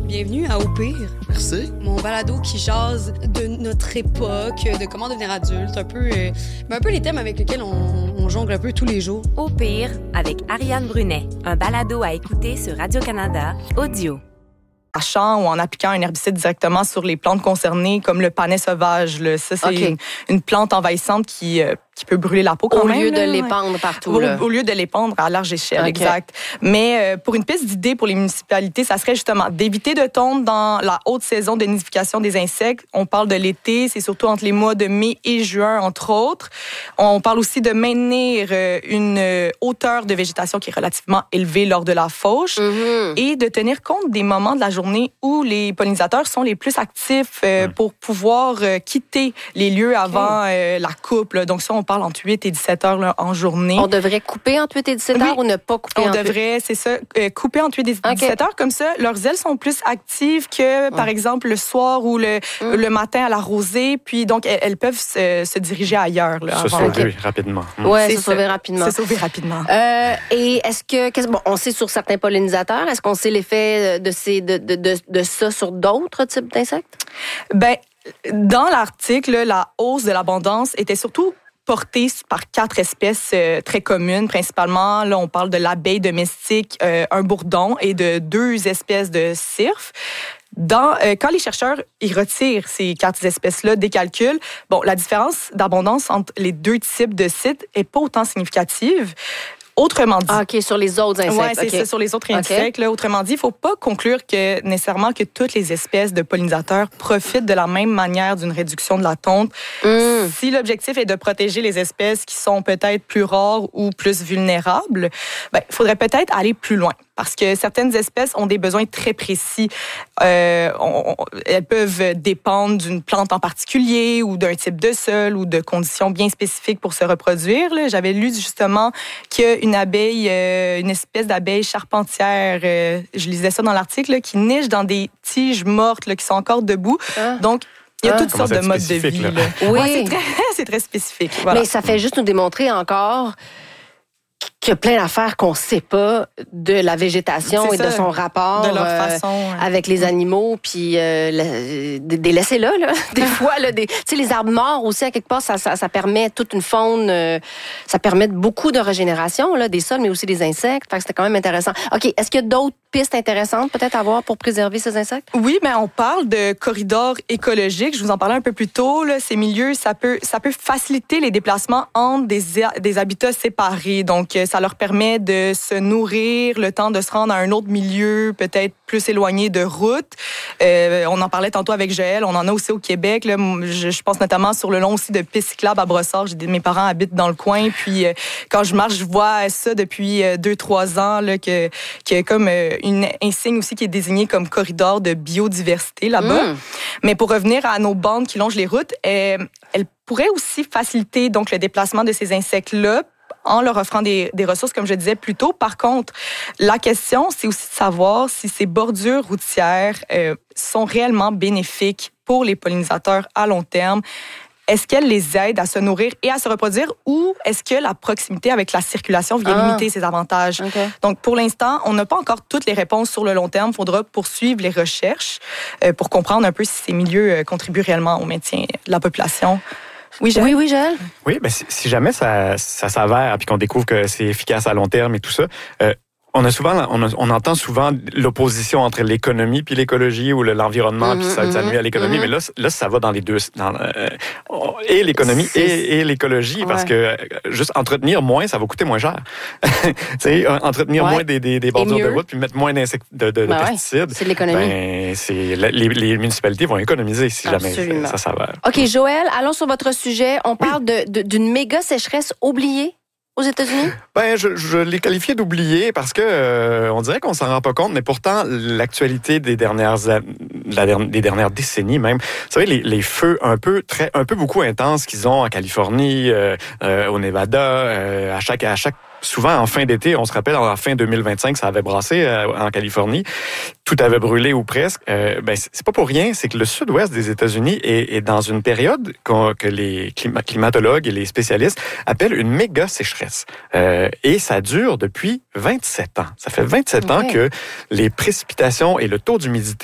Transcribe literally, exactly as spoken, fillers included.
Bienvenue à Au pire. Merci. Mon balado qui jase de notre époque, de comment devenir adulte, un peu, euh, un peu les thèmes avec lesquels on, on jongle un peu tous les jours. Au pire, avec Ariane Brunet, un balado à écouter sur Radio-Canada, audio. À champ ou en appliquant un herbicide directement sur les plantes concernées, comme le panais sauvage. Là. Ça, c'est okay. une, une plante envahissante qui, euh, qui peut brûler la peau quand au même. Au lieu de là. l'épandre partout. Au, là. au lieu de l'épandre à large échelle, okay. exact. Mais euh, pour une piste d'idée pour les municipalités, ça serait justement d'éviter de tomber dans la haute saison de nidification des insectes. On parle de l'été, c'est surtout entre les mois de mai et juin, entre autres. On parle aussi de maintenir euh, une euh, hauteur de végétation qui est relativement élevée lors de la fauche mm-hmm. et de tenir compte des moments de la journée où les pollinisateurs sont les plus actifs euh, mm. pour pouvoir euh, quitter les lieux avant okay. euh, la coupe. Là. Donc ça, on parle entre huit et dix-sept heures là, en journée. On devrait couper entre huit et dix-sept heures oui. ou ne pas couper On entre devrait, c'est ça, euh, couper entre huit et dix-sept okay. heures. Comme ça, leurs ailes sont plus actives que, mm. par exemple, le soir ou le, mm. le matin à la rosée. Puis donc, elles, elles peuvent se, se diriger ailleurs. Là, se sauver okay. rapidement. Mm. Oui, se sauver rapidement. Se sauver rapidement. Euh, et est-ce que, qu'est-ce, bon, on sait sur certains pollinisateurs, est-ce qu'on sait l'effet de, ces, de, de, de, de ça sur d'autres types d'insectes? Ben, dans l'article, la hausse de l'abondance était surtout portée par quatre espèces euh, très communes, principalement. Là, on parle de l'abeille domestique, euh, un bourdon et de deux espèces de cirfes. Dans, euh, quand les chercheurs ils retirent ces quatre espèces-là des calculs, bon, la différence d'abondance entre les deux types de sites est pas autant significative. Autrement dit... Ah, OK, sur les autres insectes. Oui, c'est okay. ça, sur les autres insectes. Okay. Là, autrement dit, il ne faut pas conclure que nécessairement que toutes les espèces de pollinisateurs profitent de la même manière d'une réduction de la tonte. Mm. Si l'objectif est de protéger les espèces qui sont peut-être plus rares ou plus vulnérables, ben, il faudrait peut-être aller plus loin. Parce que certaines espèces ont des besoins très précis. Euh, on, on, elles peuvent dépendre d'une plante en particulier ou d'un type de sol ou de conditions bien spécifiques pour se reproduire. Là. J'avais lu justement qu'une abeille, euh, une espèce d'abeille charpentière, euh, je lisais ça dans l'article, là, qui niche dans des tiges mortes là, qui sont encore debout. Ah. Donc, il y a ah. toutes sortes de modes de vie. Là. Là. Oui, ouais, c'est, très, c'est très spécifique. Voilà. Mais ça fait juste nous démontrer encore qu'il y a plein d'affaires qu'on ne sait pas de la végétation c'est et ça, de son rapport de leur façon, euh, ouais. avec les animaux, puis euh, le, des, des laissez-là, là. Des fois, là, des, tu sais, les arbres morts aussi, à quelque part, ça, ça, ça permet toute une faune, euh, ça permet beaucoup de régénération, là, des sols, mais aussi des insectes. Fait que c'était quand même intéressant. OK, est-ce qu'il y a d'autres pistes intéressantes peut-être à voir pour préserver ces insectes? Oui, mais on parle de corridors écologiques. Je vous en parlais un peu plus tôt. Là. Ces milieux, ça peut, ça peut faciliter les déplacements entre des, des habitats séparés. Donc, ça leur permet de se nourrir, le temps de se rendre à un autre milieu, peut-être plus éloigné de route. Euh, on en parlait tantôt avec Joël. On en a aussi au Québec. Là. Je, je pense notamment sur le long aussi de pistes cyclables à Brossard. J'ai, mes parents habitent dans le coin. Puis, euh, quand je marche, je vois ça depuis euh, deux, trois ans, là, que, que comme euh, une insigne aussi qui est désignée comme corridor de biodiversité là-bas. Mmh. Mais pour revenir à nos bandes qui longent les routes, euh, elles pourraient aussi faciliter donc le déplacement de ces insectes-là en leur offrant des, des ressources, comme je disais plus tôt. Par contre, la question, c'est aussi de savoir si ces bordures routières euh, sont réellement bénéfiques pour les pollinisateurs à long terme. Est-ce qu'elle les aide à se nourrir et à se reproduire ou est-ce que la proximité avec la circulation vient ah. limiter ces avantages? Okay. Donc, pour l'instant, on n'a pas encore toutes les réponses sur le long terme. Il faudra poursuivre les recherches euh, pour comprendre un peu si ces milieux euh, contribuent réellement au maintien de la population. Oui, Joël. Oui, oui, Joël. Oui, ben, si, si jamais ça, ça s'avère puis qu'on découvre que c'est efficace à long terme et tout ça, euh, on a souvent, on, a, on entend souvent l'opposition entre l'économie puis l'écologie ou le, l'environnement mmh, puis ça, mmh, ça nuit à l'économie. Mmh. Mais là, là, ça va dans les deux, dans, euh, et l'économie et, et l'écologie ouais. parce que euh, juste entretenir moins, ça va coûter moins cher. tu sais, entretenir ouais. moins des, des, des bordures de route puis mettre moins d'insectes, de, de, ben de pesticides. Ouais. C'est de l'économie. Ben, c'est les, les municipalités vont économiser si Absolument. jamais ça s'avère. Ok, Joël, allons sur votre sujet. On parle oui. de, de, d'une méga sécheresse oubliée aux États-Unis? Ben, je, je l'ai qualifié d'oublié parce que euh, on dirait qu'on s'en rend pas compte, mais pourtant l'actualité des dernières la dernière, des dernières décennies même, vous savez les, les feux un peu très un peu beaucoup intenses qu'ils ont en Californie, euh, euh, au Nevada, euh, à chaque à chaque souvent en fin d'été, on se rappelle en fin deux mille vingt-cinq, ça avait brassé euh, en Californie, tout avait brûlé ou presque. Euh, ben c'est pas pour rien, c'est que le sud-ouest des États-Unis est, est dans une période que les climatologues et les spécialistes appellent une méga sécheresse. Euh, et ça dure depuis vingt-sept ans. Ça fait vingt-sept okay. ans que les précipitations et le taux d'humidité